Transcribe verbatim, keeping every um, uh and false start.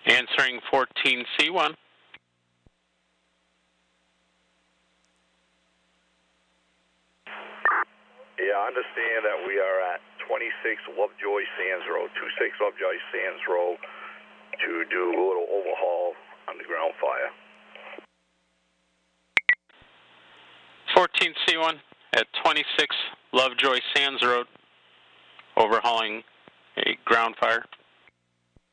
Answering fourteen C one. Yeah, I understand that we are at twenty-six Lovejoy Sands Road, twenty-six Lovejoy Sands Road, to do a little overhaul on the ground fire. fourteen C one at twenty-six Lovejoy Sands Road, overhauling a ground fire.